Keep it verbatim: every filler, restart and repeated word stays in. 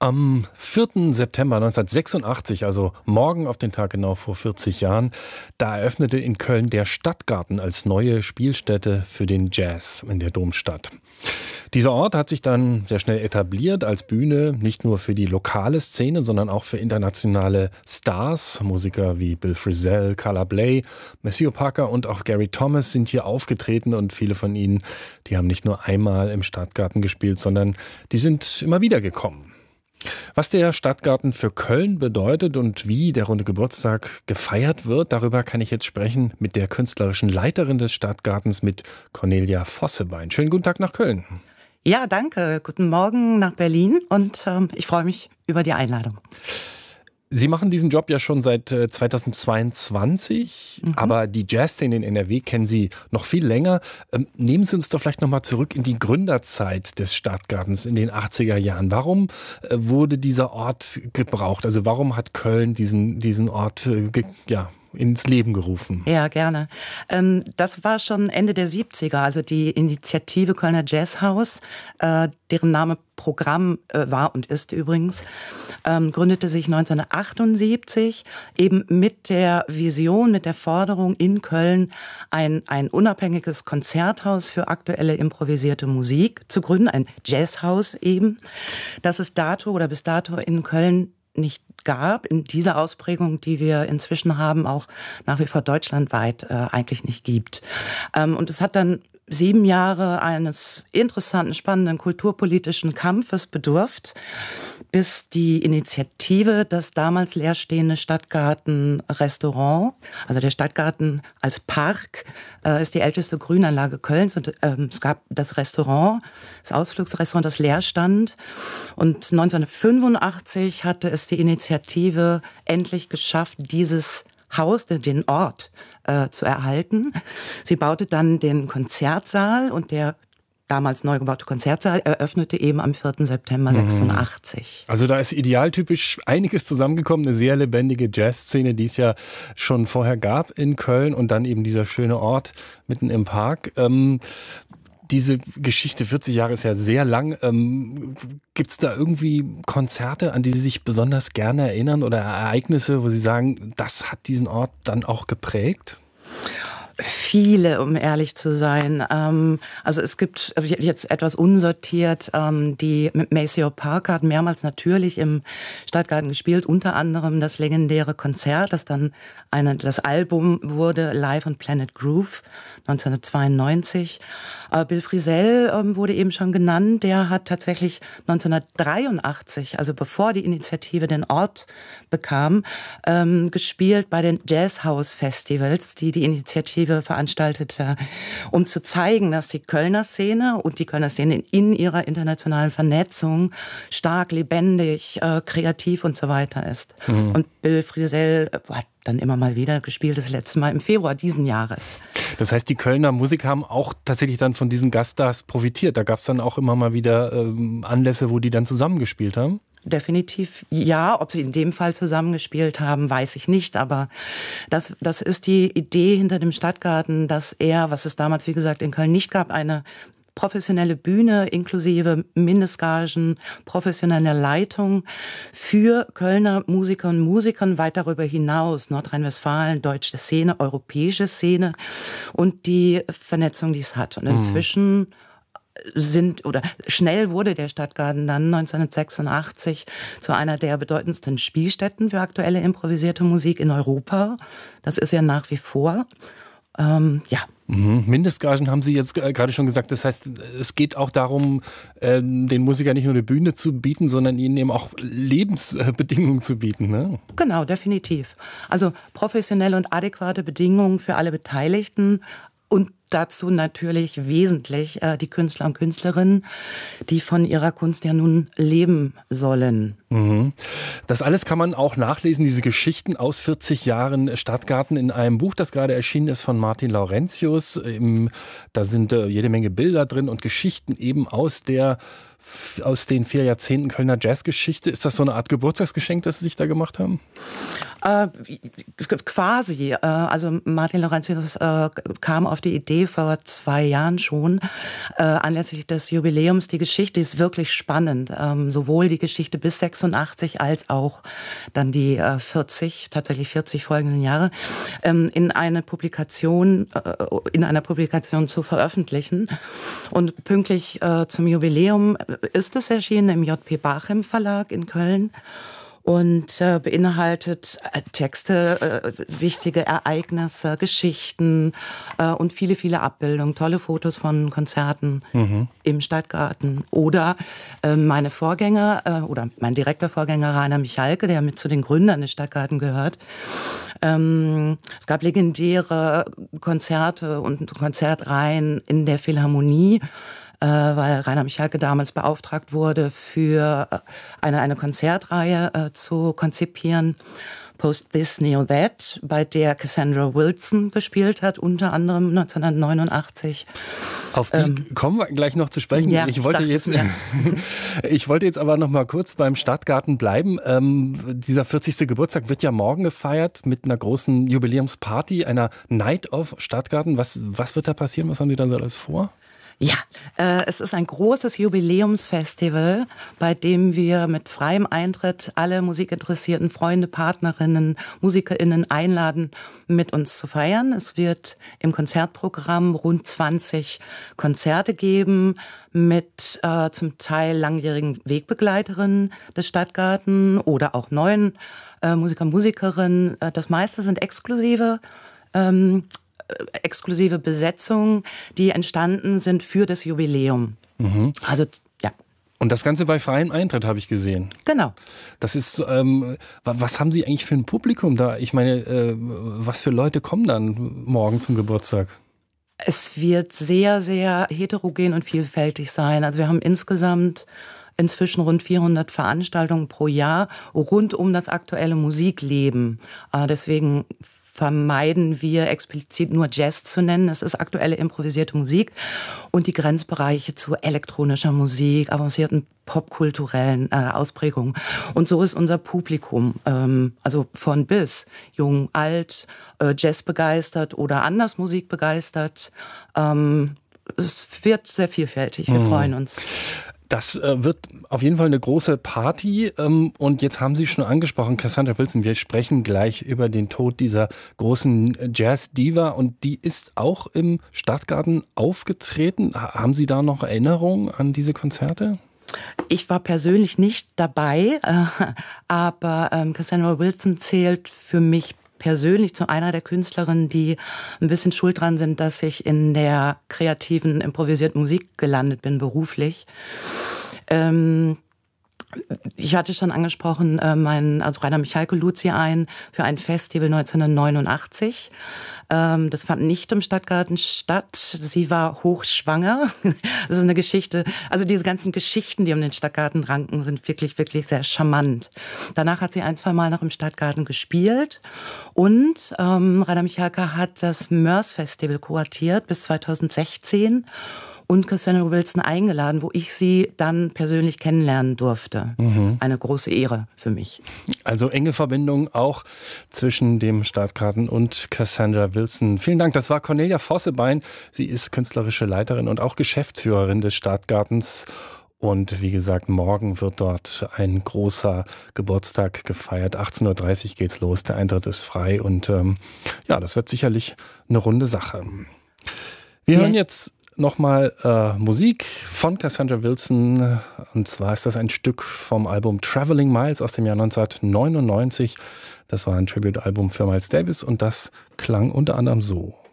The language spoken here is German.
Am vierten September neunzehnhundertsechsundachtzig, also morgen auf den Tag genau vor vierzig Jahren, da eröffnete in Köln der Stadtgarten als neue Spielstätte für den Jazz in der Domstadt. Dieser Ort hat sich dann sehr schnell etabliert als Bühne, nicht nur für die lokale Szene, sondern auch für internationale Stars. Musiker wie Bill Frisell, Carla Bley, Maceo Parker und auch Gary Thomas sind hier aufgetreten und viele von ihnen, die haben nicht nur einmal im Stadtgarten gespielt, sondern die sind immer wieder gekommen. Was der Stadtgarten für Köln bedeutet und wie der runde Geburtstag gefeiert wird, darüber kann ich jetzt sprechen mit der künstlerischen Leiterin des Stadtgartens, mit Cornelia Vossebein. Schönen guten Tag nach Köln. Ja, danke. Guten Morgen nach Berlin und ähm, ich freue mich über die Einladung. Sie machen diesen Job ja schon seit äh, zweitausendzweiundzwanzig, mhm. aber die Jazzszene in N R W kennen Sie noch viel länger. Ähm, nehmen Sie uns doch vielleicht noch mal zurück in die Gründerzeit des Stadtgartens in den achtziger Jahren. Warum äh, wurde dieser Ort gebraucht? Also warum hat Köln diesen, diesen Ort äh, ge- ja, ins Leben gerufen? Ja, gerne. Ähm, das war schon Ende der siebziger, also die Initiative Kölner Jazzhaus, äh, deren Name Programm äh, war und ist übrigens, ähm, gründete sich neunzehnhundertachtundsiebzig eben mit der Vision, mit der Forderung in Köln ein, ein unabhängiges Konzerthaus für aktuelle improvisierte Musik zu gründen, ein Jazzhaus eben, das es dato oder bis dato in Köln nicht gab, in dieser Ausprägung, die wir inzwischen haben, auch nach wie vor deutschlandweit äh, eigentlich nicht gibt. Ähm, und es hat dann sieben Jahre eines interessanten, spannenden kulturpolitischen Kampfes bedurft, bis die Initiative, das damals leerstehende Stadtgarten-Restaurant, also der Stadtgarten als Park, äh, ist die älteste Grünanlage Kölns und ähm, es gab das Restaurant, das Ausflugsrestaurant, das leer stand. Und neunzehnhundertfünfundachtzig hatte es die Initiative endlich geschafft, dieses Haus, den Ort äh, zu erhalten. Sie baute dann den Konzertsaal und der damals neu gebaute Konzertsaal eröffnete eben am vierten September sechsundachtzig. Also da ist idealtypisch einiges zusammengekommen, eine sehr lebendige Jazzszene, die es ja schon vorher gab in Köln und dann eben dieser schöne Ort mitten im Park. Ähm, diese Geschichte, vierzig Jahre ist ja sehr lang. Ähm, gibt es da irgendwie Konzerte, an die Sie sich besonders gerne erinnern oder Ereignisse, wo Sie sagen, das hat diesen Ort dann auch geprägt? Viele, um ehrlich zu sein. Ähm, also es gibt jetzt etwas unsortiert. Ähm, die Maceo Parker hat mehrmals natürlich im Stadtgarten gespielt, unter anderem das legendäre Konzert, das dann eine, das Album wurde, Live on Planet Groove, neunzehnhundertzweiundneunzig. Äh, Bill Frisell ähm, wurde eben schon genannt. Der hat tatsächlich neunzehnhundertdreiundachtzig, also bevor die Initiative den Ort bekam, ähm, gespielt bei den Jazzhaus-Festivals, die die Initiative veranstaltete, um zu zeigen, dass die Kölner Szene und die Kölner Szene in ihrer internationalen Vernetzung stark, lebendig, äh, kreativ und so weiter ist. Mhm. Und Bill Frisell hat dann immer mal wieder gespielt, das letzte Mal im Februar diesen Jahres. Das heißt, die Kölner Musiker haben auch tatsächlich dann von diesen Gaststars profitiert. Da gab es dann auch immer mal wieder ähm, Anlässe, wo die dann zusammengespielt haben? Definitiv ja. Ob sie in dem Fall zusammengespielt haben, weiß ich nicht. Aber das, das ist die Idee hinter dem Stadtgarten, dass er, was es damals, wie gesagt, in Köln nicht gab, eine professionelle Bühne inklusive Mindestgagen, professionelle Leitung für Kölner Musiker und Musikern weit darüber hinaus, Nordrhein-Westfalen, deutsche Szene, europäische Szene und die Vernetzung, die es hat. Und inzwischen mhm. sind oder schnell wurde der Stadtgarten dann neunzehnhundertsechsundachtzig zu einer der bedeutendsten Spielstätten für aktuelle improvisierte Musik in Europa. Das ist ja nach wie vor. Ähm, ja. Mhm. Mindestgagen haben Sie jetzt gerade schon gesagt. Das heißt, es geht auch darum, den Musikern nicht nur eine Bühne zu bieten, sondern ihnen eben auch Lebensbedingungen zu bieten, ne? Genau, definitiv. Also professionelle und adäquate Bedingungen für alle Beteiligten. Und dazu natürlich wesentlich äh, die Künstler und Künstlerinnen, die von ihrer Kunst ja nun leben sollen. Mhm. Das alles kann man auch nachlesen, diese Geschichten aus vierzig Jahren Stadtgarten in einem Buch, das gerade erschienen ist von Martin Laurentius. Im, da sind äh, jede Menge Bilder drin und Geschichten eben aus der aus den vier Jahrzehnten Kölner Jazzgeschichte. Ist das so eine Art Geburtstagsgeschenk, das Sie sich da gemacht haben? Äh, quasi. Äh, also Martin Laurentius äh, kam auf die Idee vor zwei Jahren schon, äh, anlässlich des Jubiläums. Die Geschichte ist wirklich spannend. Ähm, sowohl die Geschichte bis sechsundachtzig als auch dann die äh, vierzig, tatsächlich vierzig folgenden Jahre, ähm, in eine Publikation, äh, in einer Publikation zu veröffentlichen. Und pünktlich äh, zum Jubiläum ist es erschienen im J P Bachem Verlag in Köln. Und äh, beinhaltet äh, Texte, äh, wichtige Ereignisse, Geschichten äh, und viele, viele Abbildungen, tolle Fotos von Konzerten mhm. im Stadtgarten. Oder äh, meine Vorgänger äh, oder mein direkter Vorgänger Rainer Michalke, der mit zu den Gründern des Stadtgarten gehört. Ähm, es gab legendäre Konzerte und Konzertreihen in der Philharmonie, weil Rainer Michalke damals beauftragt wurde, für eine, eine Konzertreihe äh, zu konzipieren, Post This, Neo That, bei der Cassandra Wilson gespielt hat, unter anderem neunzehnhundertneunundachtzig. Auf die ähm, kommen wir gleich noch zu sprechen. Ja, ich, wollte jetzt, ich wollte jetzt aber noch mal kurz beim Stadtgarten bleiben. Ähm, dieser vierzigste Geburtstag wird ja morgen gefeiert mit einer großen Jubiläumsparty, einer Night of Stadtgarten. Was, was wird da passieren? Was haben die da so alles vor? Ja, äh, es ist ein großes Jubiläumsfestival, bei dem wir mit freiem Eintritt alle musikinteressierten Freunde, Partnerinnen, MusikerInnen einladen, mit uns zu feiern. Es wird im Konzertprogramm rund zwanzig Konzerte geben mit äh, zum Teil langjährigen Wegbegleiterinnen des Stadtgarten oder auch neuen äh, Musiker, Musikerinnen. Äh, das meiste sind exklusive ähm, exklusive Besetzungen, die entstanden sind für das Jubiläum. Mhm. Also, ja. Und das Ganze bei freiem Eintritt, habe ich gesehen. Genau. Das ist, ähm, was haben Sie eigentlich für ein Publikum da? Ich meine, äh, was für Leute kommen dann morgen zum Geburtstag? Es wird sehr, sehr heterogen und vielfältig sein. Also wir haben insgesamt inzwischen rund vierhundert Veranstaltungen pro Jahr rund um das aktuelle Musikleben. Äh, deswegen vermeiden wir explizit nur Jazz zu nennen. Es ist aktuelle improvisierte Musik und die Grenzbereiche zu elektronischer Musik, avancierten popkulturellen äh, Ausprägungen. Und so ist unser Publikum, ähm, also von bis, jung, alt, äh, Jazz begeistert oder anders Musik begeistert. Ähm, es wird sehr vielfältig, wir mhm. freuen uns. Das äh, wird auf jeden Fall eine große Party. Ähm, und jetzt haben Sie schon angesprochen, Cassandra Wilson, wir sprechen gleich über den Tod dieser großen Jazz-Diva. Und die ist auch im Stadtgarten aufgetreten. Haben Sie da noch Erinnerungen an diese Konzerte? Ich war persönlich nicht dabei, äh, aber ähm, Cassandra Wilson zählt für mich persönlich zu einer der Künstlerinnen, die ein bisschen schuld dran sind, dass ich in der kreativen, improvisierten Musik gelandet bin, beruflich. Ähm, ich hatte schon angesprochen, äh, mein, also Rainer Michalke lud sie ein für ein Festival neunzehnhundertneunundachtzig. Ähm, das fand nicht im Stadtgarten statt. Sie war hochschwanger. Das ist eine Geschichte, also diese ganzen Geschichten, die um den Stadtgarten ranken, sind wirklich, wirklich sehr charmant. Danach hat sie ein, zwei Mal noch im Stadtgarten gespielt und ähm, Rainer Michalke hat das Mörs Festival kuratiert bis zweitausendsechzehn und Cassandra Wilson eingeladen, wo ich sie dann persönlich kennenlernen durfte. Mhm. Eine große Ehre für mich. Also enge Verbindung auch zwischen dem Stadtgarten und Cassandra Wilson. Vielen Dank, das war Cornelia Vossebein. Sie ist künstlerische Leiterin und auch Geschäftsführerin des Stadtgartens. Und wie gesagt, morgen wird dort ein großer Geburtstag gefeiert. achtzehn Uhr dreißig geht's los, der Eintritt ist frei. Und ähm, ja, das wird sicherlich eine runde Sache. Wir ja. hören jetzt nochmal äh, Musik von Cassandra Wilson. Und zwar ist das ein Stück vom Album Traveling Miles aus dem Jahr neunzehnhundertneunundneunzig. Das war ein Tribute-Album für Miles Davis und das klang unter anderem so.